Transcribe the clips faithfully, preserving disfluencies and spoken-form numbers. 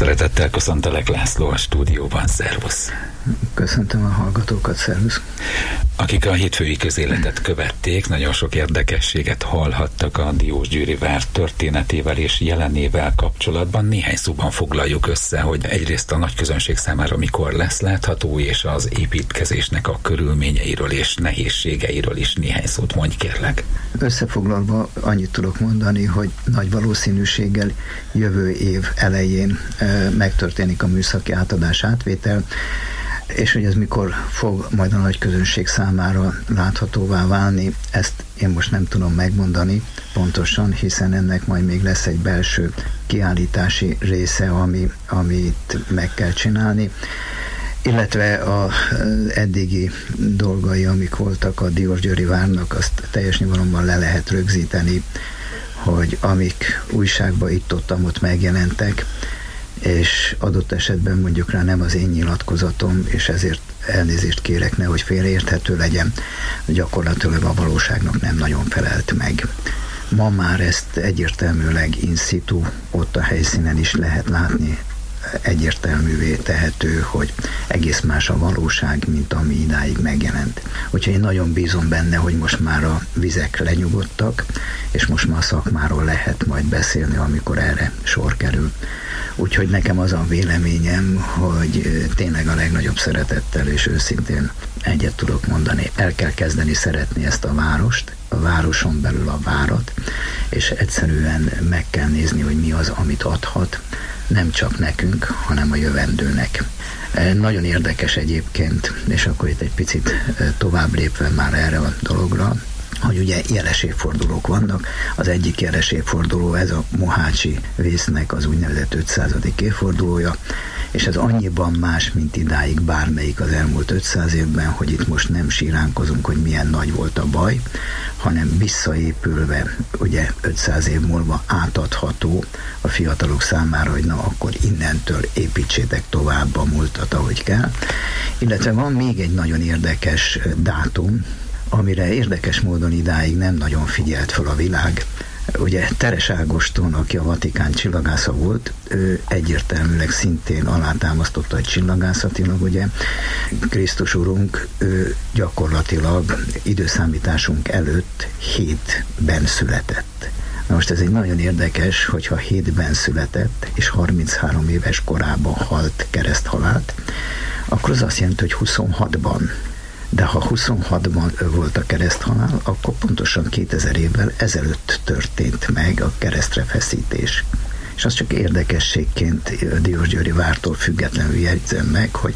Szeretettel köszöntelek, László, a stúdióban. Szervusz! Köszöntöm a hallgatókat, szervusz! Akik a hétfői közéletet követték, nagyon sok érdekességet hallhattak a Diósgyőri vár történetével és jelenével kapcsolatban. Néhány szóban foglaljuk össze, hogy egyrészt a nagy közönség számára mikor lesz látható, és az építkezésnek a körülményeiről és nehézségeiről is néhány szót mondj, kérlek. Összefoglalva annyit tudok mondani, hogy nagy valószínűséggel jövő év elején e, megtörténik a műszaki átadás átvétel, és hogy ez mikor fog majd a nagy közönség számára láthatóvá válni, ezt én most nem tudom megmondani pontosan, hiszen ennek majd még lesz egy belső kiállítási része, ami, amit meg kell csinálni, illetve az eddigi dolgai, amik voltak a Diósgyőri várnak, azt teljes nyugalomban le lehet rögzíteni, hogy amik újságban itt-ott-ott megjelentek, és adott esetben mondjuk rá nem az én nyilatkozatom, és ezért elnézést kérek, nehogy félreérthető legyen, gyakorlatilag a valóságnak nem nagyon felelt meg. Ma már ezt egyértelműleg in situ, ott a helyszínen is lehet látni, egyértelművé tehető, hogy egész más a valóság, mint ami idáig megjelent. Úgyhogy én nagyon bízom benne, hogy most már a vizek lenyugodtak, és most már a szakmáról lehet majd beszélni, amikor erre sor kerül. Úgyhogy nekem az a véleményem, hogy tényleg a legnagyobb szeretettel és őszintén egyet tudok mondani. El kell kezdeni szeretni ezt a várost, a városon belül a várat, és egyszerűen meg kell nézni, hogy mi az, amit adhat, nem csak nekünk, hanem a jövendőnek. Nagyon érdekes egyébként, és akkor itt egy picit tovább lépve már erre a dologra, hogy ugye jeles évfordulók vannak. Az egyik jeles évforduló, ez a Mohácsi vésznek az úgynevezett ötszázadik évfordulója, és ez annyiban más, mint idáig bármelyik az elmúlt ötszáz évben, hogy itt most nem síránkozunk, hogy milyen nagy volt a baj, hanem visszaépülve, ugye ötszáz év múlva átadható a fiatalok számára, hogy na akkor innentől építsétek tovább a múltat, ahogy kell. Illetve van még egy nagyon érdekes dátum, amire érdekes módon idáig nem nagyon figyelt fel a világ. Ugye Teres Ágoston, aki a Vatikán csillagásza volt, ő egyértelműleg szintén alátámasztotta, hogy csillagászatilag, ugye Krisztus Urunk, ő gyakorlatilag időszámításunk előtt hétben született. Na most ez egy nagyon érdekes, hogyha hétben született, és harminchárom éves korában halt kereszthalált, akkor az azt jelenti, hogy huszonhatban. De ha huszonhatban volt a kereszthalál, akkor pontosan kétezer évvel ezelőtt történt meg a keresztre feszítés. És az csak érdekességként a Diósgyőri vártól függetlenül jegyzem meg, hogy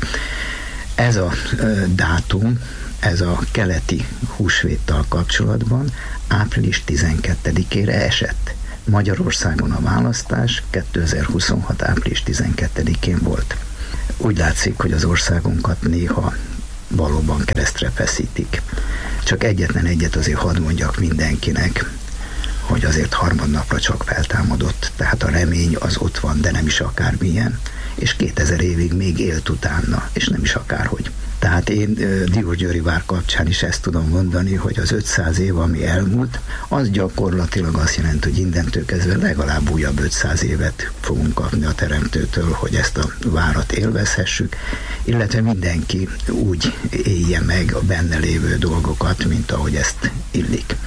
ez a dátum, ez a keleti húsvéttal kapcsolatban április tizenkettedikére esett. Magyarországon a választás kétezer-huszonhat április tizenkettedikén volt. Úgy látszik, hogy az országunkat néha valóban keresztre feszítik. Csak egyetlen egyet azért hadd mondjak mindenkinek, hogy azért harmadnapra csak feltámadott, tehát a remény az ott van, de nem is akármilyen, és kétezer évig még élt utána, és nem is akárhogy. Tehát én Diósgyőri vár kapcsán is ezt tudom mondani, hogy az ötszáz év, ami elmúlt, az gyakorlatilag azt jelenti, hogy innentől kezdve legalább újabb ötszáz évet fogunk kapni a Teremtőtől, hogy ezt a várat élvezhessük, illetve mindenki úgy élje meg a benne lévő dolgokat, mint ahogy ezt illik.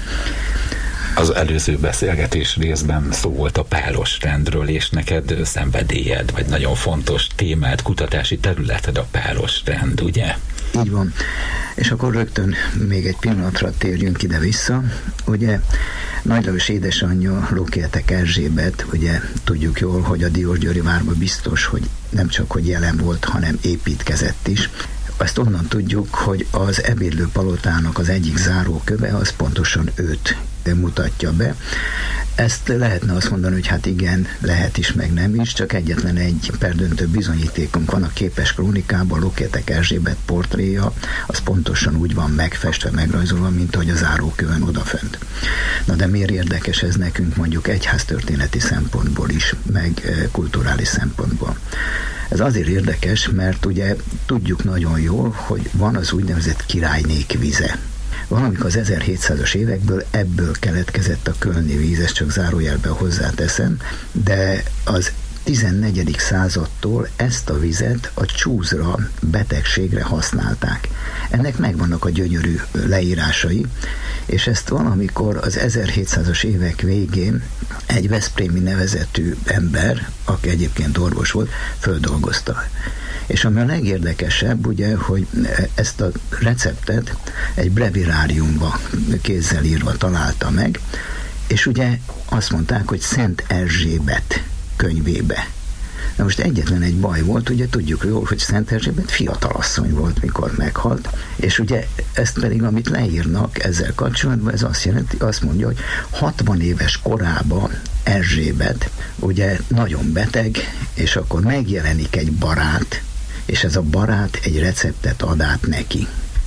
Az előző beszélgetés részben szó volt a pálosrendről, és neked szenvedélyed, vagy nagyon fontos témád, kutatási területed a pálosrend, ugye? Így van. És akkor rögtön még egy pillanatra térjünk ide-vissza. Ugye Nagy Lajos édesanyja, Lókietek Erzsébet, ugye tudjuk jól, hogy a Diósgyőri várban biztos, hogy nem csak hogy jelen volt, hanem építkezett is. Ezt onnan tudjuk, hogy az ebédlő palotának az egyik záróköve az pontosan őt mutatja be. Ezt lehetne azt mondani, hogy hát igen, lehet is, meg nem is, csak egyetlen egy perdöntő bizonyítékunk van a képes krónikában, Lókietek Erzsébet portréja, az pontosan úgy van megfestve, megrajzolva, mint ahogy a zárókövön odafönt. Na de miért érdekes ez nekünk mondjuk egyháztörténeti szempontból is, meg kulturális szempontból? Ez azért érdekes, mert ugye tudjuk nagyon jól, hogy van az úgynevezett királynék vize. Valamikor az ezerhétszázas évekből ebből keletkezett a kölni víz, ezt csak zárójelben hozzáteszem, de az tizennegyedik századtól ezt a vizet a csúzra, betegségre használták. Ennek megvannak a gyönyörű leírásai, és ezt valamikor az ezerhétszázas évek végén egy veszprémi nevezetű ember, aki egyébként orvos volt, földolgozta. És ami a legérdekesebb, ugye, hogy ezt a receptet egy breviáriumba kézzel írva találta meg, és ugye azt mondták, hogy Szent Erzsébet könyvébe. Na most egyetlen egy baj volt, ugye tudjuk jól, hogy Szent Erzsébet fiatalasszony volt, mikor meghalt, és ugye ezt pedig, amit leírnak ezzel kapcsolatban, ez azt jelenti, azt mondja, hogy hatvan éves korában Erzsébet ugye nagyon beteg, és akkor megjelenik egy barát, és ez a barát egy receptet ad át neki.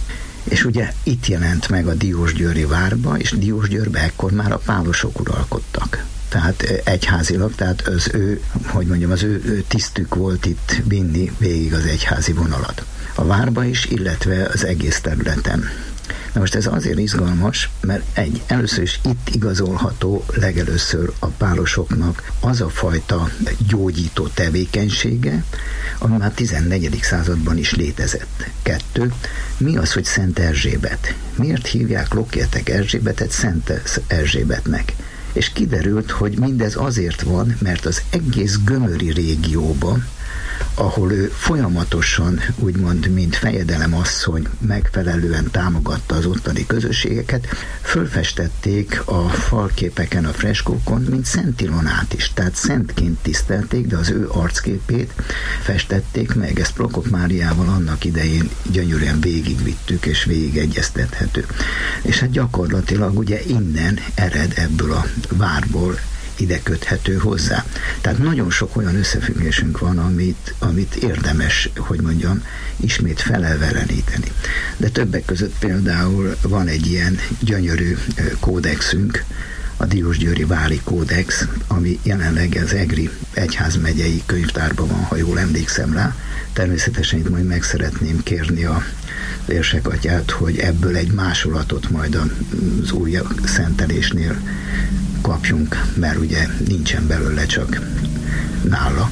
És ugye itt jelent meg a Diósgyőri várba, és Diósgyőrbe ekkor már a pálosok uralkodtak. Tehát egyházilag, tehát az ő, hogy mondjam, az ő, ő tisztük volt itt vinni végig az egyházi vonalat. A várba is, illetve az egész területen. Na most ez azért izgalmas, mert egy, először is itt igazolható legelőször a pálosoknak az a fajta gyógyító tevékenysége, ami már tizennegyedik században is létezett. Kettő, mi az, hogy Szent Erzsébet? Miért hívják Lokértek Erzsébetet Szent Erzsébetnek? És kiderült, hogy mindez azért van, mert az egész gömöri régióban, ahol ő folyamatosan, úgymond, mint fejedelemasszony megfelelően támogatta az ottani közösségeket, fölfestették a falképeken, a freskókon, mint Szent Ilonát is, tehát szentként tisztelték, de az ő arcképét festették meg. Ezt Prokop Máriával annak idején gyönyörűen végigvittük, és végigegyeztethető. És hát gyakorlatilag ugye innen ered, ebből a várból ide köthető hozzá. Tehát nagyon sok olyan összefüggésünk van, amit, amit érdemes, hogy mondjam, ismét felelveleníteni. De többek között például van egy ilyen gyönyörű kódexünk, a Diósgyőri Vári Kódex, ami jelenleg az Egri egyházmegyei könyvtárban van, ha jól emlékszem rá. Természetesen itt majd meg szeretném kérni a érsekatyát, hogy ebből egy másolatot majd az új szentelésnél kapjunk, mert ugye nincsen belőle, csak nála.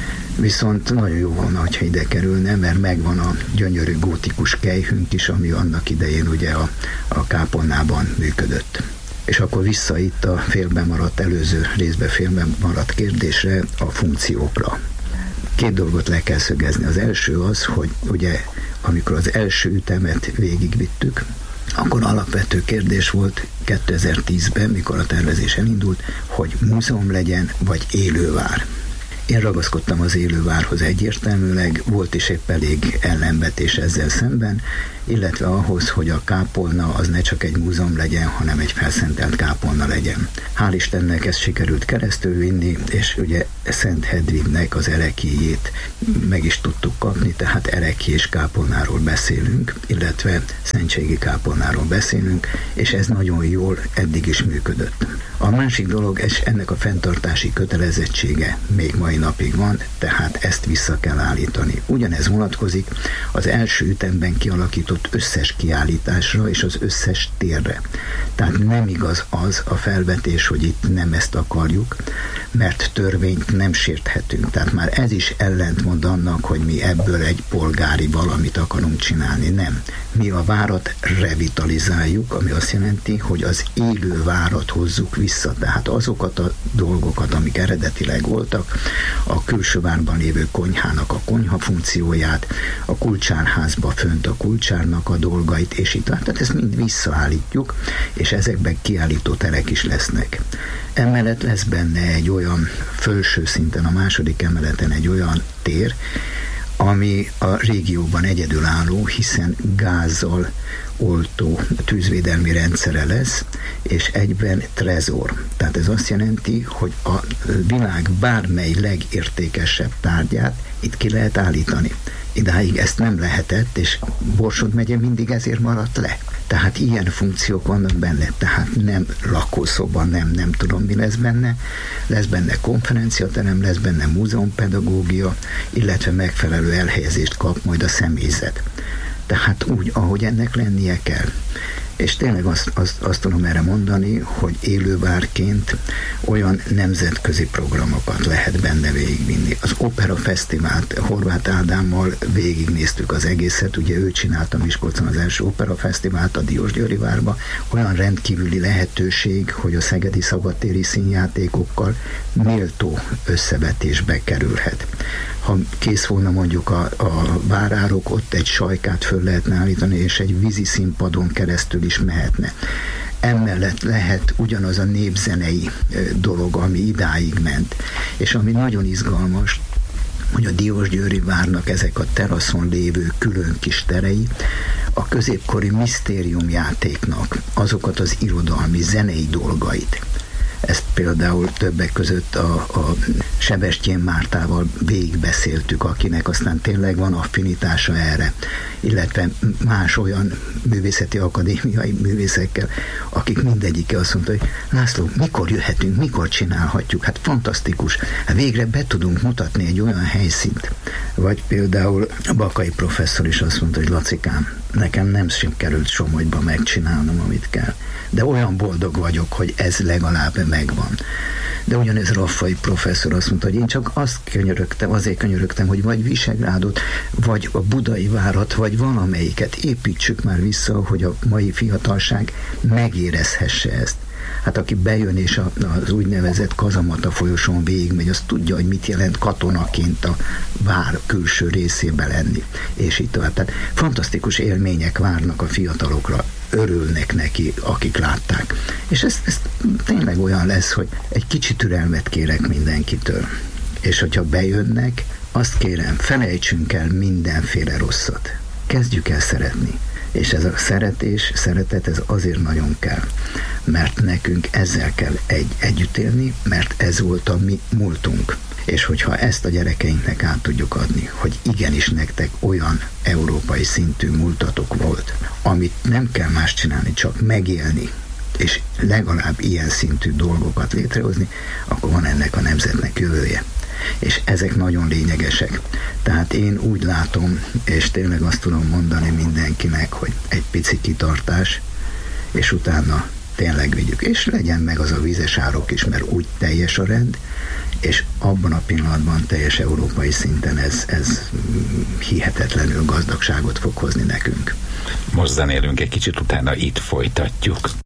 Viszont nagyon jó volna, hogyha ide kerülne, mert megvan a gyönyörű gótikus kelyhünk is, ami annak idején ugye a, a kápolnában működött. És akkor vissza itt a félben maradt, előző részben félben maradt kérdésre, a funkciókra. Két dolgot le kell szögezni. Az első az, hogy ugye amikor az első ütemet végigvittük, akkor alapvető kérdés volt kétezer-tízben, mikor a tervezés elindult, hogy múzeum legyen, vagy élővár. Én ragaszkodtam az élővárhoz egyértelműleg, volt is épp elég ellenvetés ezzel szemben, illetve ahhoz, hogy a kápolna az ne csak egy múzeum legyen, hanem egy felszentelt kápolna legyen. Hál' Istennek ezt sikerült keresztül vinni, és ugye Szent Hedvignek az ereklyéjét meg is tudtuk kapni, tehát ereklyés kápolnáról beszélünk, illetve szentségi kápolnáról beszélünk, és ez nagyon jól eddig is működött. A másik dolog, és ennek a fenntartási kötelezettsége még mai napig van, tehát ezt vissza kell állítani. Ugyanez vonatkozik az első ütemben kialakított összes kiállításra és az összes térre. Tehát nem igaz az a felvetés, hogy itt nem ezt akarjuk, mert törvényt nem sérthetünk. Tehát már ez is ellentmond annak, hogy mi ebből egy polgári valamit akarunk csinálni. Nem. Mi a várat revitalizáljuk, ami azt jelenti, hogy az élő várat hozzuk vissza. Tehát azokat a dolgokat, amik eredetileg voltak, a külső várban lévő konyhának a konyha funkcióját, a kulcsárházba fönt a kulcsárnak a dolgait, és itt. Tehát ezt mind visszaállítjuk, és ezekben kiállító terek is lesznek. Emellett lesz benne egy olyan felső szinten, a második emeleten egy olyan tér, ami a régióban egyedülálló, hiszen gázzal oltó tűzvédelmi rendszere lesz, és egyben trezor. Tehát ez azt jelenti, hogy a világ bármely legértékesebb tárgyát itt ki lehet állítani. Idáig ezt nem lehetett, és Borsod megye mindig ezért maradt le. Tehát ilyen funkciók vannak benne, tehát nem lakószoba, nem, nem tudom mi lesz benne, lesz benne konferenciaterem, lesz benne múzeumpedagógia, illetve megfelelő elhelyezést kap majd a személyzet. Tehát úgy, ahogy ennek lennie kell. És tényleg azt, azt, azt tudom erre mondani, hogy élővárként olyan nemzetközi programokat lehet benne végigvinni. Az Opera Fesztivált Horváth Ádámmal végignéztük az egészet, ugye ő csinálta Miskolcon az első Opera Fesztivált a Diósgyőri várba, olyan rendkívüli lehetőség, hogy a szegedi szabadtéri színjátékokkal méltó összevetésbe kerülhet. Ha kész volna mondjuk a, a várárok, ott egy sajkát föl lehetne állítani, és egy vízi színpadon keresztül is mehetne. Emellett lehet ugyanaz a népzenei dolog, ami idáig ment. És ami nagyon izgalmas, hogy a Diósgyőri várnak ezek a teraszon lévő külön kis terei a középkori misztériumjátéknak azokat az irodalmi, zenei dolgait. Ezt például többek között a, a Sebestyén Mártával végigbeszéltük, akinek aztán tényleg van affinitása erre, illetve más olyan művészeti akadémiai művészekkel, akik mindegyike azt mondta, hogy László, mikor jöhetünk, mikor csinálhatjuk, hát fantasztikus, hát végre be tudunk mutatni egy olyan helyszínt. Vagy például a Bakai professzor is azt mondta, hogy Lacikám, nekem nem sikerült Somogyba megcsinálnom, amit kell. De olyan boldog vagyok, hogy ez legalább megvan. De ugyanez Raffai professzor azt mondta, hogy én csak azt könyörögtem, azért könyörögtem, hogy vagy Visegrádot, vagy a Budai várat, vagy valamelyiket építsük már vissza, hogy a mai fiatalság megérezhesse ezt. Hát aki bejön és az úgynevezett Kazamata folyosón végigmegy, az tudja, hogy mit jelent katonaként a vár külső részébe lenni, és így tovább. Tehát fantasztikus élmények várnak a fiatalokra, örülnek neki, akik látták. És ez, ez tényleg olyan lesz, hogy egy kicsi türelmet kérek mindenkitől. És hogyha bejönnek, azt kérem, felejtsünk el mindenféle rosszat. Kezdjük el szeretni. És ez a szeretés, szeretet, ez azért nagyon kell, mert nekünk ezzel kell egy, együtt élni, mert ez volt a mi múltunk. És hogyha ezt a gyerekeinknek át tudjuk adni, hogy igenis nektek olyan európai szintű múltatok volt, amit nem kell más csinálni, csak megélni, és legalább ilyen szintű dolgokat létrehozni, akkor van ennek a nemzetnek jövője. És ezek nagyon lényegesek. Tehát én úgy látom, és tényleg azt tudom mondani mindenkinek, hogy egy pici kitartás, és utána tényleg vigyük. És legyen meg az a vízes árok is, mert úgy teljes a rend, és abban a pillanatban teljes európai szinten ez, ez hihetetlenül gazdagságot fog hozni nekünk. Most zenélünk egy kicsit, utána itt folytatjuk.